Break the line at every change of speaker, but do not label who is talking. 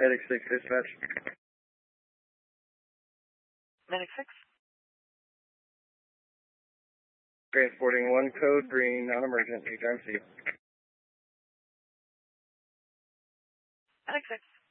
Medic 6 dispatch.
Medic 6.
Transporting 1 code green, non-emergent, HRMC.
Medic 6.